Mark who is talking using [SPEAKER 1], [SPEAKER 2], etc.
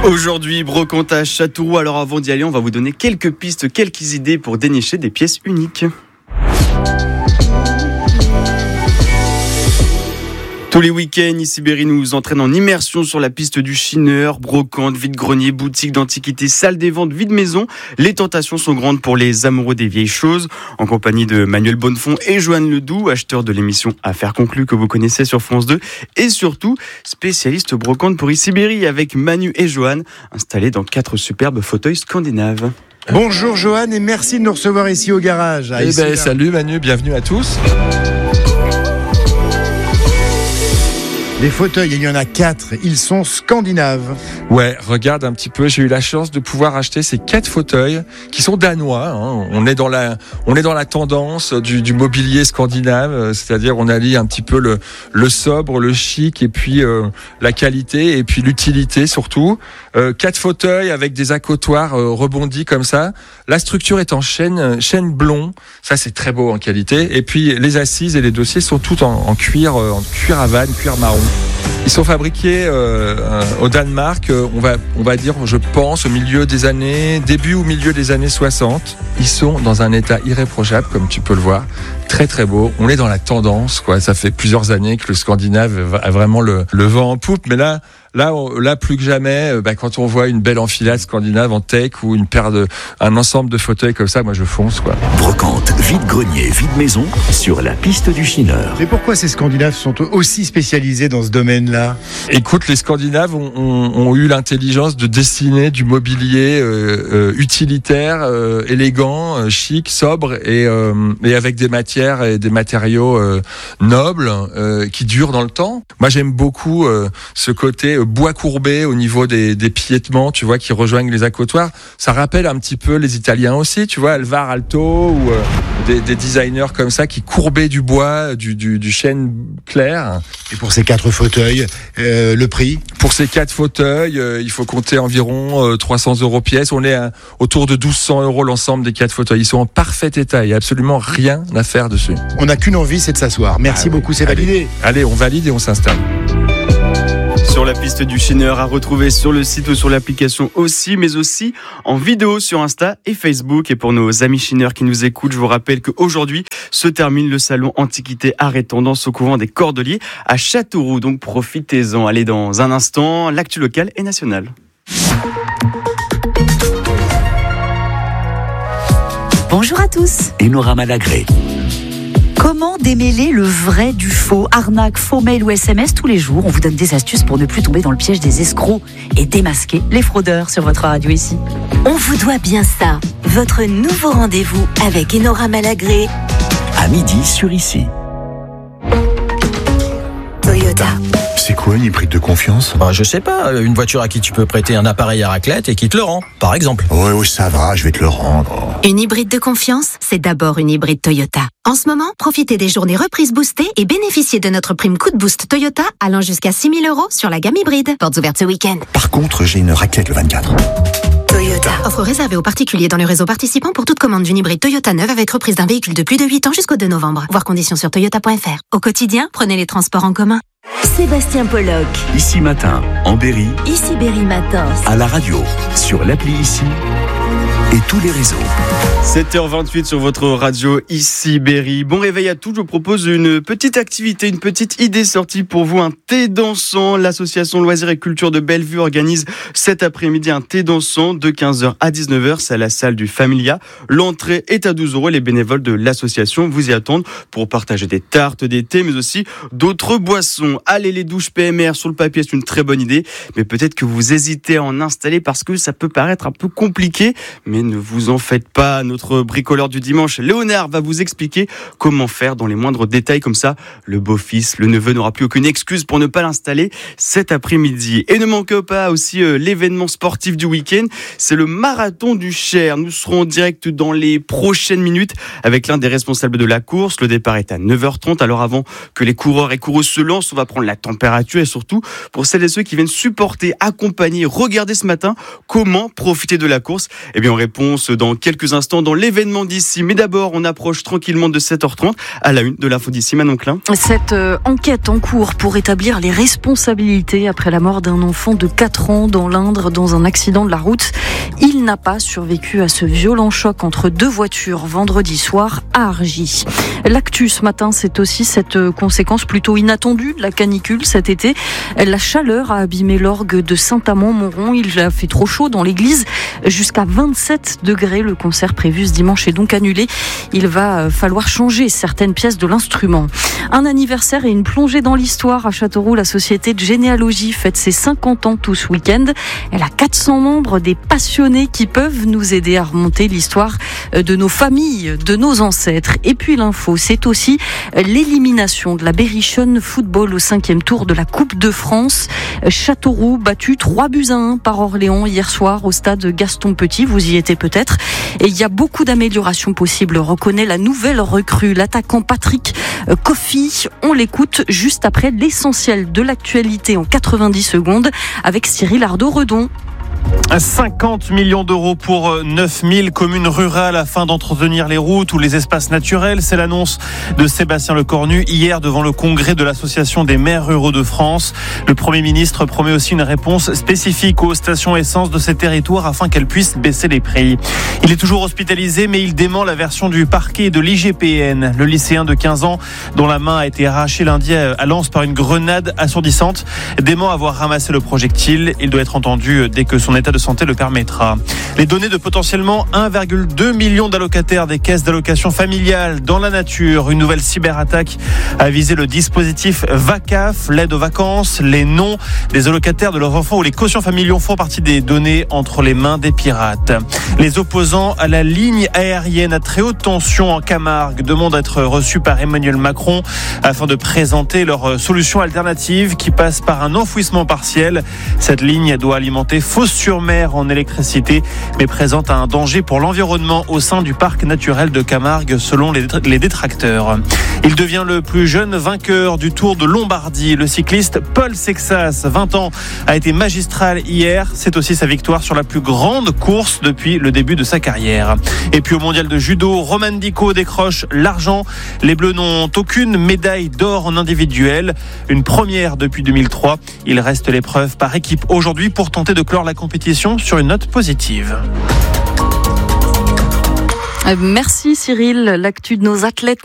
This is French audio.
[SPEAKER 1] Aujourd'hui, brocante à Châteauroux. Alors avant d'y aller, on va vous donner quelques pistes, quelques idées pour dénicher des pièces uniques. Tous les week-ends, IciBerry nous entraîne en immersion sur la piste du chineur, brocante, vide-grenier, boutique d'antiquités, salle des ventes, vide-maison. Les tentations sont grandes pour les amoureux des vieilles choses. En compagnie de Manuel Bonnefond et Joanne Ledoux, acheteurs de l'émission Affaires conclues que vous connaissez sur France 2. Et surtout, spécialistes brocante pour IciBerry avec Manu et Joanne, installés dans 4 superbes fauteuils scandinaves.
[SPEAKER 2] Bonjour Joanne et merci de nous recevoir ici au garage.
[SPEAKER 3] Salut Manu, bienvenue à tous.
[SPEAKER 2] Les fauteuils, il y en a 4, ils sont scandinaves.
[SPEAKER 3] Ouais, regarde un petit peu, j'ai eu la chance de pouvoir acheter ces 4 fauteuils qui sont danois. On est dans la tendance du mobilier scandinave, c'est-à-dire on allie un petit peu le sobre, le chic et puis la qualité et puis l'utilité surtout. 4 fauteuils avec des accoutoirs rebondis comme ça. La structure est en chêne blond, ça c'est très beau en qualité. Et puis les assises et les dossiers sont toutes en cuir à vanne, cuir marron. Ils sont fabriqués au Danemark, on va dire, je pense, début ou milieu des années 60. Ils sont dans un état irréprochable, comme tu peux le voir. Très très beau. On est dans la tendance, quoi. Ça fait plusieurs années que le Scandinave a vraiment le vent en poupe, mais là plus que jamais, quand on voit une belle enfilade scandinave en teak ou un ensemble de fauteuils comme ça, moi je fonce, quoi.
[SPEAKER 4] Brocante, vide-grenier, vide-maison sur la piste du chineur.
[SPEAKER 2] Mais pourquoi ces Scandinaves sont aussi spécialisés dans ce domaine-là ?
[SPEAKER 3] Écoute, les Scandinaves ont eu l'intelligence de dessiner du mobilier utilitaire, élégant, chic, sobre et avec des matières et des matériaux nobles qui durent dans le temps. Moi j'aime beaucoup ce côté bois courbé au niveau des piétements, tu vois, qui rejoignent les accoutoirs. Ça rappelle un petit peu les Italiens aussi, tu vois, Alvar Aalto ou des designers comme ça qui courbaient du bois, du chêne clair.
[SPEAKER 2] Et pour ces 4 fauteuils, le prix ?
[SPEAKER 3] Pour ces 4 fauteuils, il faut compter environ 300 € pièce. On est autour de 1200 € l'ensemble des 4 fauteuils. Ils sont en parfait état, il n'y a absolument rien à faire dessus.
[SPEAKER 2] On n'a qu'une envie, c'est de s'asseoir. Merci beaucoup, c'est validé.
[SPEAKER 3] Allez, on valide et on s'installe.
[SPEAKER 1] Sur la piste du chineur à retrouver sur le site ou sur l'application aussi, mais aussi en vidéo sur Insta et Facebook. Et pour nos amis chineurs qui nous écoutent, je vous rappelle qu'aujourd'hui se termine le salon Antiquité Art et Tendance au couvent des Cordeliers à Châteauroux. Donc profitez-en. Allez, dans un instant, l'actu locale et nationale.
[SPEAKER 5] Bonjour à tous.
[SPEAKER 4] Enora Malagré.
[SPEAKER 5] Comment démêler le vrai du faux? Arnaque, faux mail ou SMS tous les jours. On vous donne des astuces pour ne plus tomber dans le piège des escrocs et démasquer les fraudeurs sur votre radio ici.
[SPEAKER 6] On vous doit bien ça. Votre nouveau rendez-vous avec Enora Malagré.
[SPEAKER 4] À midi sur Ici.
[SPEAKER 6] Toyota.
[SPEAKER 7] C'est quoi une hybride de confiance ?
[SPEAKER 8] Je sais pas, une voiture à qui tu peux prêter un appareil à raclette et qui te le rend, par exemple.
[SPEAKER 7] Oui, ça va, je vais te le rendre.
[SPEAKER 6] Une hybride de confiance, c'est d'abord une hybride Toyota. En ce moment, profitez des journées reprises boostées et bénéficiez de notre prime coup de boost Toyota allant jusqu'à 6 000 € sur la gamme hybride. Portes ouvertes ce week-end.
[SPEAKER 7] Par contre, j'ai une raclette le 24.
[SPEAKER 6] Toyota. Offre réservée aux particuliers dans le réseau participant pour toute commande d'une hybride Toyota neuve avec reprise d'un véhicule de plus de 8 ans jusqu'au 2 novembre. Voir conditions sur toyota.fr. Au quotidien, prenez les transports en commun.
[SPEAKER 9] Sébastien Pollock.
[SPEAKER 4] Ici Matin, en Berry.
[SPEAKER 9] IciBerry Matin.
[SPEAKER 4] À la radio, sur l'appli Ici et tous les réseaux.
[SPEAKER 1] 7h28 sur votre radio IciBerry. Bon réveil à tous, je vous propose une petite activité, une petite idée sortie pour vous, un thé dansant. L'association Loisirs et Culture de Bellevue organise cet après-midi un thé dansant de 15h à 19h. C'est à la salle du Familia. L'entrée est à 12 €. Les bénévoles de l'association vous y attendent pour partager des tartes, des thés, mais aussi d'autres boissons. Allez, les douches PMR sur le papier, c'est une très bonne idée, mais peut-être que vous hésitez à en installer parce que ça peut paraître un peu compliqué, mais ne vous en faites pas. Notre bricoleur du dimanche, Léonard, va vous expliquer comment faire dans les moindres détails. Comme ça, le beau-fils, le neveu n'aura plus aucune excuse pour ne pas l'installer cet après-midi. Et ne manquez pas aussi l'événement sportif du week-end, c'est le marathon du Cher. Nous serons en direct dans les prochaines minutes avec l'un des responsables de la course. Le départ est à 9h30. Alors avant que les coureurs et coureuses se lancent, on va prendre la température et surtout pour celles et ceux qui viennent supporter, accompagner, regarder ce matin comment profiter de la course. Eh bien, on répond réponse dans quelques instants dans l'événement d'ici. Mais d'abord, on approche tranquillement de 7h30 à la une de l'info d'ici. Manon Klein.
[SPEAKER 5] Cette enquête en cours pour établir les responsabilités après la mort d'un enfant de 4 ans dans l'Indre dans un accident de la route. Il n'a pas survécu à ce violent choc entre 2 voitures vendredi soir à Argy. L'actu ce matin, c'est aussi cette conséquence plutôt inattendue de la canicule cet été. La chaleur a abîmé l'orgue de Saint-Amand-Montrond. Il a fait trop chaud dans l'église, jusqu'à 27 degrés. Le concert prévu ce dimanche est donc annulé. Il va falloir changer certaines pièces de l'instrument. Un anniversaire et une plongée dans l'histoire à Châteauroux. La société de généalogie fête ses 50 ans tout ce week-end. Elle a 400 membres, des passionnés qui peuvent nous aider à remonter l'histoire de nos familles, de nos ancêtres. Et puis l'info, c'est aussi l'élimination de la Berrichonne Football au 5e tour de la Coupe de France. Châteauroux battu 3-1 par Orléans hier soir au stade Gaston Petit. Vous y étiez peut-être. Et il y a beaucoup d'améliorations possibles, reconnaît la nouvelle recrue, l'attaquant Patrick Coffy. On l'écoute juste après l'essentiel de l'actualité en 90 secondes avec Cyril Ardo-Redon.
[SPEAKER 10] 50 millions d'euros pour 9000 communes rurales afin d'entretenir les routes ou les espaces naturels. C'est l'annonce de Sébastien Lecornu hier devant le congrès de l'Association des maires ruraux de France. Le Premier ministre promet aussi une réponse spécifique aux stations essence de ces territoires afin qu'elles puissent baisser les prix. Il est toujours hospitalisé, mais il dément la version du parquet de l'IGPN. Le lycéen de 15 ans, dont la main a été arrachée lundi à Lens par une grenade assourdissante, dément avoir ramassé le projectile. Il doit être entendu dès que son état de santé le permettra. Les données de potentiellement 1,2 million d'allocataires des caisses d'allocation familiale dans la nature. Une nouvelle cyberattaque a visé le dispositif VACAF, l'aide aux vacances. Les noms des allocataires de leurs enfants ou les quotients familiaux font partie des données entre les mains des pirates. Les opposants à la ligne aérienne à très haute tension en Camargue demandent à être reçus par Emmanuel Macron afin de présenter leur solution alternative qui passe par un enfouissement partiel. Cette ligne doit alimenter Fos-sur-Mer en électricité, mais présente un danger pour l'environnement au sein du parc naturel de Camargue, selon les détracteurs. Il devient le plus jeune vainqueur du Tour de Lombardie. Le cycliste Paul Sexas, 20 ans, a été magistral hier. C'est aussi sa victoire sur la plus grande course depuis le début de sa carrière. Et puis au mondial de judo, Roman Dico décroche l'argent. Les Bleus n'ont aucune médaille d'or en individuel. Une première depuis 2003. Il reste l'épreuve par équipe aujourd'hui pour tenter de clore la compétition sur une note positive.
[SPEAKER 5] Merci Cyril, l'actu de nos athlètes.